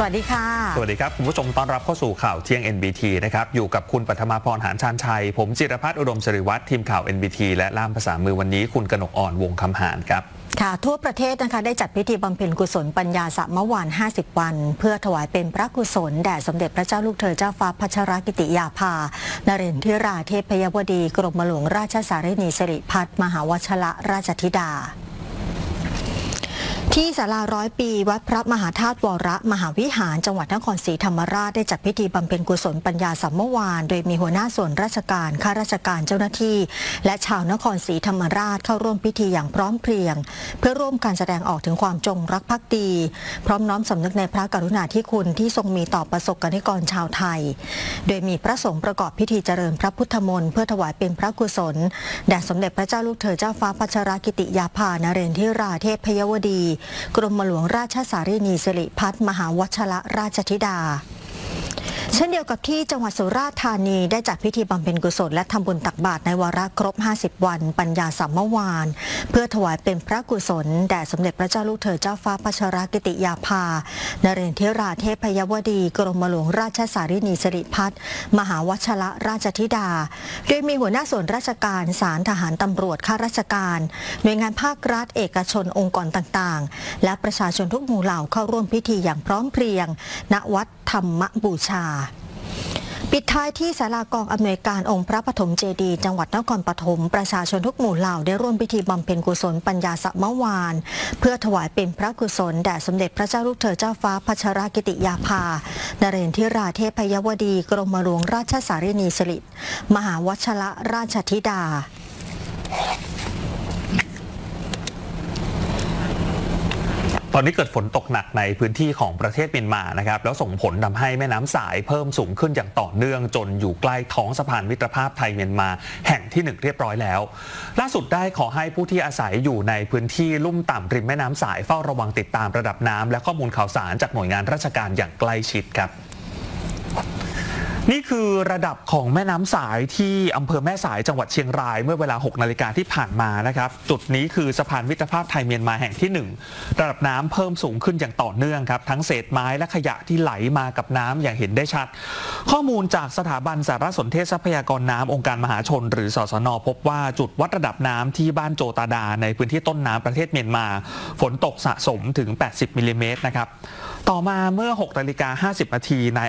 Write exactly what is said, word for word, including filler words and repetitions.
วัสดีค่ะสวัสดีครับคุณผู้ชมต้อนรับเข้าสู่ข่าวเที่ยง เอ็น บี ที นะครับอยู่กับคุณปัทมาพรหานชานชัยผมจิรพัฒน์อุดมสิริวัฒน์ทีมข่าว เอ็น บี ที และล่ามภาษามือวันนี้คุณกนกอ่อนวงคำหานครับค่ะทั่วประเทศนะคะได้จัดพิธีบำเพ็ญกุศลปัญญาสมวานห้าสิบวันเพื่อถวายเป็นพระกุศลแด่สมเด็จพระเจ้าลูกเธอเจ้าฟ้าพัชรกิติยาภานเรศธิราเทพยวดีกรมหลวงราชสารินีสิริพัฒน์มหาวชรราชธิดาที่ศาลาร้อยปีวัดพระมหาธาตุวรมหาวิหารจังหวัดนครศรีธรรมราชได้จัดพิธีบำเพ็ญกุศลปัญญาสัมมวานโดยมีหัวหน้าส่วนราชการข้าราชการเจ้าหน้าที่และชาวนครศรีธรรมราชเข้าร่วมพิธีอย่างพร้อมเพรียงเพื่อร่วมการแสดงออกถึงความจงรักภักดีพร้อมน้อมสำนึกในพระกรุณาธิคุณที่ทรงมีต่อประสบกนิกรชาวไทยโดยมีพระสงฆ์ประกอบพิธีเจริญพระพุทธมนต์เพื่อถวายเป็นพระกุศลแด่สมเด็จพระเจ้าลูกเธอเจ้าฟ้าพัชรกิติยาภานเรศธิราเทพยวดีกรมหลวงราชสารินีสิริพัฒน์มหาวชรราชธิดาเช่นเดียวกับที่จังหวัดสุราษฎร์ธานีได้จัดพิธีบำเพ็ญกุศลและทำบุญตักบาตรในวาระครบห้าสิบวันปัญญาสัมมวานเพื่อถวายเป็นพระกุศลแด่สมเด็จพระเจ้าลูกเธอเจ้าฟ้าพัชรกิติยาภานเรศธิราเทพยวดีกรมหลวงราชสารินีสิริพัฒน์มหาวชรราชธิดาโดยมีหัวหน้าส่วนราชการศาลทหารตำรวจข้าราชการหน่วยงานภาครัฐเอกชนองค์กรต่างๆและประชาชนทุกหมู่เหล่าเข้าร่วมพิธีอย่างพร้อมเพรียงณวัดธรรมบูชาปิดท้ายที่ศาลากองอำนวยการองค์พระปฐมเจดีย์จังหวัดนครปฐมประชาชนทุกหมู่เหล่าได้ร่วมพิธีบำเพ็ญกุศลปัญญาสัมมวานเพื่อถวายเป็นพระกุศลแด่สมเด็จพระเจ้าลูกเธอเจ้าฟ้าพัชรกิติยาภานเรศธิราเทพยวดีกรมหลวงราชสารินีสิริมหาวชรราชธิดาตอนนี้เกิดฝนตกหนักในพื้นที่ของประเทศเมียนมานะครับแล้วส่งผลทำให้แม่น้ำสายเพิ่มสูงขึ้นอย่างต่อเนื่องจนอยู่ใกล้ท้องสะพานมิตรภาพไทยเมียนมาแห่งที่หนึ่งเรียบร้อยแล้วล่าสุดได้ขอให้ผู้ที่อาศัยอยู่ในพื้นที่ลุ่มต่ำริมแม่น้ำสายเฝ้าระวังติดตามระดับน้ำและข้อมูลข่าวสารจากหน่วยงานราชการอย่างใกล้ชิดครับนี่คือระดับของแม่น้ำสายที่อำเภอแม่สายจังหวัดเชียงรายเมื่อเวลาหกนาฬิกาที่ผ่านมานะครับจุดนี้คือสะพานมิตรภาพไทยเมียนมาแห่งที่หนึ่งระดับน้ำเพิ่มสูงขึ้นอย่างต่อเนื่องครับทั้งเศษไม้และขยะที่ไหลมากับน้ำอย่างเห็นได้ชัดข้อมูลจากสถาบันสารสนเทศทรัพยากรน้ำองค์การมหาชนหรือสสน.พบว่าจุดวัดระดับน้ำที่บ้านโจตาดาในพื้นที่ต้นน้ำประเทศเมียนมาฝนตกสะสมถึงแปดสิบมิลลิเมตรนะครับต่อมาเมื่อหกนาฬิกาห้าสิบนาทีนาย